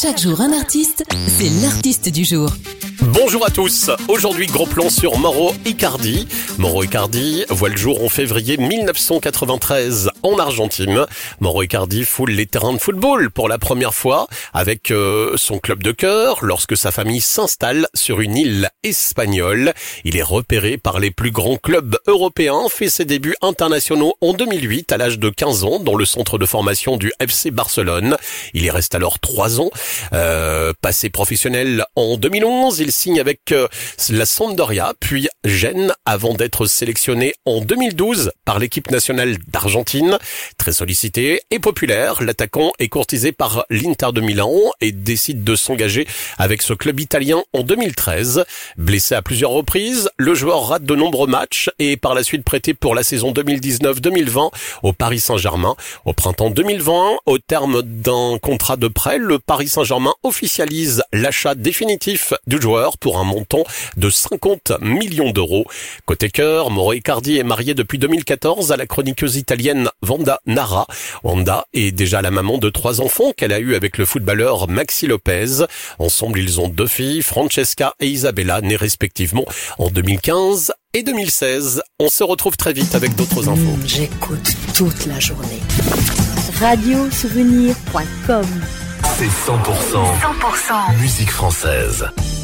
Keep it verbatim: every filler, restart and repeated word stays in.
Chaque jour un artiste, c'est l'artiste du jour. Bonjour à tous, aujourd'hui gros plan sur Mauro Icardi. Mauro Icardi voit le jour en février mille neuf cent quatre-vingt-treize en Argentine. Mauro Icardi foule les terrains de football pour la première fois avec euh, son club de cœur lorsque sa famille s'installe sur une île espagnole. Il est repéré par les plus grands clubs européens, fait ses débuts internationaux en deux mille huit à l'âge de quinze ans dans le centre de formation du F C Barcelone. Il y reste alors trois ans. Euh, passé professionnel en deux mille onze, il signe avec euh, la Sampdoria, puis Gênes, avant d'être sélectionné en deux mille douze par l'équipe nationale d'Argentine. Très sollicité et populaire, l'attaquant est courtisé par l'Inter de Milan et décide de s'engager avec ce club italien en deux mille treize. Blessé à plusieurs reprises, le joueur rate de nombreux matchs et est par la suite prêté pour la saison deux mille dix-neuf deux mille vingt au Paris Saint-Germain. Au printemps deux mille vingt, au terme d'un contrat de prêt, le Paris Saint-Germain officialise l'achat définitif du joueur pour un montant de cinquante millions d'euros. Côté cœur, Mauro Icardi est marié depuis deux mille quatorze à la chroniqueuse italienne Wanda Nara. Wanda est déjà la maman de trois enfants qu'elle a eus avec le footballeur Maxi Lopez. Ensemble, ils ont deux filles, Francesca et Isabella, nées respectivement en deux mille quinze et deux mille seize. On se retrouve très vite avec d'autres infos. Mmh, j'écoute toute la journée. radio souvenir point com. C'est cent pour cent, cent pour cent musique française.